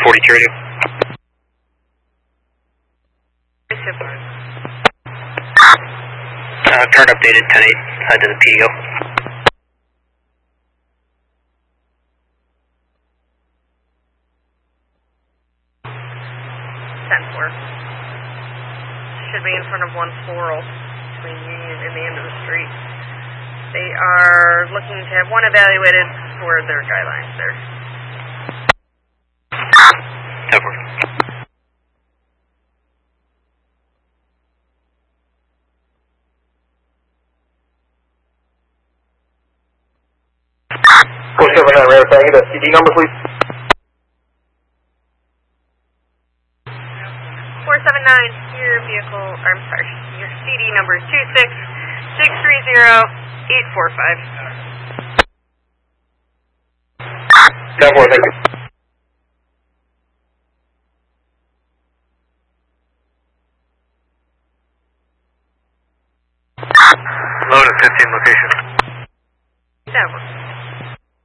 42 radio. Current updated 10-8, head to the PDO. 10-4. Should be in front of 1-4 between Union and the end of the street. They are looking to have one evaluated for their guidelines there. 10-4. Radar, can I get a CD number, please? 479, your vehicle, I'm sorry, your CD number is 26630-845. 10-4, thank you. Load at 15 location. 10-4.